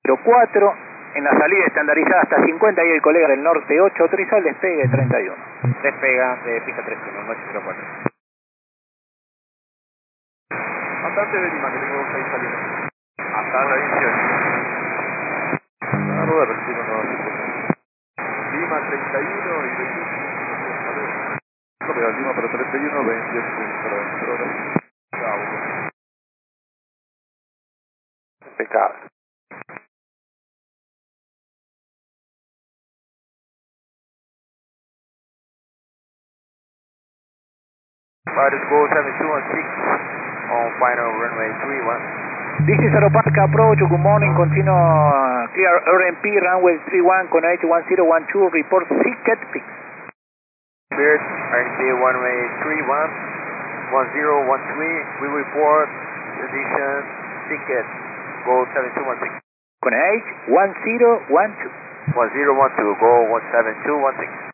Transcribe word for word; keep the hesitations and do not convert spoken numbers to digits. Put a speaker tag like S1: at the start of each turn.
S1: cero cuatro, en la salida estandarizada hasta cincuenta y el colega del norte ocho, autorizó el despegue treinta y uno.
S2: Despega de pista treinta y uno, noche cero cuatro.
S3: Andate de Lima, que tengo seis saliendo.
S4: Hasta la dieciocho.
S3: La rueda recibo no. Lima treinta y uno y veintiocho. No veo Lima para treinta y uno, veintiocho kilómetros por hora. Chao.
S4: Impecable.
S2: Virus Go seven two one six on final runway three one.
S1: This is Aeropark approach, good morning, continue uh, clear R M P, runway three one, con H one zero one two, report ticket fix.
S2: Cleared, R M P runway three one, one zero one three, we report position ticket, Go seven two one six.
S1: Con H one zero one two.
S2: one zero one two, Go one seven two one six.